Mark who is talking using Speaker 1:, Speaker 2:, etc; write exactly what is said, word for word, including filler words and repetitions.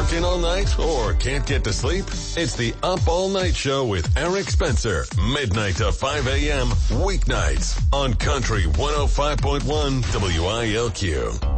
Speaker 1: Working all night or can't get to sleep? It's the Up All Night Show with Eric Spencer. Midnight to five a.m. weeknights on Country one oh five point one W I L Q.